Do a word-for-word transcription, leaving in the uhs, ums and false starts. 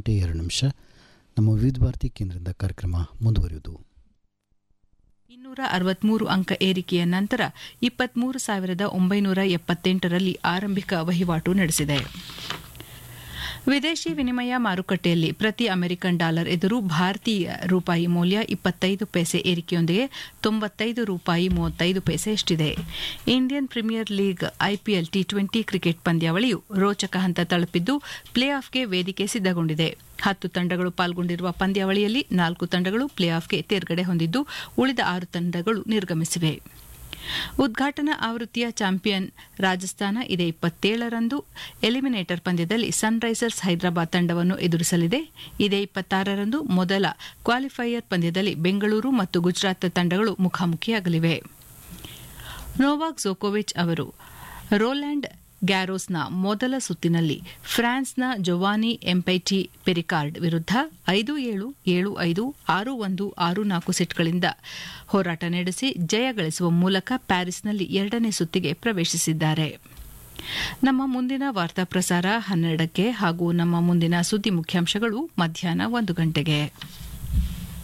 ಗಂಟೆ ಎರಡು ನಿಮಿಷ ನಮ್ಮ ವಿವಿಧ ಭಾರತಿ ಕೇಂದ್ರದಿಂದ ಕಾರ್ಯಕ್ರಮ ಮುಂದುವರಿಯುವುದು. ಇನ್ನೂರ ಅರವತ್ಮೂರು ಅಂಕ ಏರಿಕೆಯ ನಂತರ ಇಪ್ಪತ್ಮೂರು ಸಾವಿರದ ಒಂಬೈನೂರ ಎಪ್ಪತ್ತೆಂಟರಲ್ಲಿ ಆರಂಭಿಕ ವಹಿವಾಟು ನಡೆಸಿದೆ. ವಿದೇಶಿ ವಿನಿಮಯ ಮಾರುಕಟ್ಟೆಯಲ್ಲಿ ಪ್ರತಿ ಅಮೆರಿಕನ್ ಡಾಲರ್ ಎದುರು ಭಾರತೀಯ ರೂಪಾಯಿ ಮೌಲ್ಯ ಇಪ್ಪತ್ತೈದು ಪೈಸೆ ಏರಿಕೆಯೊಂದಿಗೆ ತೊಂಬತ್ತೈದು ರೂಪಾಯಿ ಮೂವತ್ತೈದು ಪೈಸೆಯಷ್ಟಿದೆ. Indian premier league IPL T twenty cricket ಪಂದ್ಯಾವಳಿಯು ರೋಚಕ ಹಂತ ತಲುಪಿದ್ದು ಪ್ಲೇ ಆಫ್ಗೆ ವೇದಿಕೆ ಸಿದ್ದಗೊಂಡಿದೆ. ಹತ್ತು ತಂಡಗಳು ಪಾಲ್ಗೊಂಡಿರುವ ಪಂದ್ಯಾವಳಿಯಲ್ಲಿ ನಾಲ್ಕು ತಂಡಗಳು ಪ್ಲೇ ಆಫ್ಗೆ ತೇರ್ಗಡೆ ಹೊಂದಿದ್ದು ಉಳಿದ ಆರು ತಂಡಗಳು ನಿರ್ಗಮಿಸಿವೆ. ಉದ್ಘಾಟನಾ ಆವೃತ್ತಿಯ ಚಾಂಪಿಯನ್ ರಾಜಸ್ಥಾನ ಇದೇ ಇಪ್ಪತ್ತೇಳರಂದು ಎಲಿಮಿನೇಟರ್ ಪಂದ್ಯದಲ್ಲಿ ಸನ್ರೈಸರ್ಸ್ ಹೈದರಾಬಾದ್ ತಂಡವನ್ನು ಎದುರಿಸಲಿದೆ. ಇದೇ ಇಪ್ಪತ್ತಾರರಂದು ಮೊದಲ ಕ್ವಾಲಿಫೈಯರ್ ಪಂದ್ಯದಲ್ಲಿ ಬೆಂಗಳೂರು ಮತ್ತು ಗುಜರಾತ್ ತಂಡಗಳು ಮುಖಾಮುಖಿಯಾಗಲಿವೆ. ನೋವಾಕ್ ಜೋಕೋವಿಚ್ ಅವರು ರೋಲ್ಯಾಂಡ್ ಗ್ಯಾರೋಸ್ನ ಮೊದಲ ಸುತ್ತಿನಲ್ಲಿ ಫ್ರಾನ್ಸ್ನ ಜೊವಾನಿ ಎಂಪೈಟಿ ಪೆರಿಕಾರ್ಡ್ ವಿರುದ್ಧ ಐದು ಏಳು ಏಳು ಐದು ಆರು ಒಂದು ಆರು ನಾಲ್ಕು ಸೆಟ್ಗಳಿಂದ ಹೋರಾಟ ನಡೆಸಿ ಜಯ ಗಳಿಸುವ ಮೂಲಕ ಪ್ಯಾರಿಸ್ನಲ್ಲಿ ಎರಡನೇ ಸುತ್ತಿಗೆ ಪ್ರವೇಶಿಸಿದ್ದಾರೆ. ನಮ್ಮ ಮುಂದಿನ ವಾರ್ತಾ ಪ್ರಸಾರ ಹನ್ನೆರಡಕ್ಕೆ ಹಾಗೂ ನಮ್ಮ ಮುಂದಿನ ಸುದ್ದಿ ಮುಖ್ಯಾಂಶಗಳು ಮಧ್ಯಾಹ್ನ ಒಂದು ಗಂಟೆಗೆ.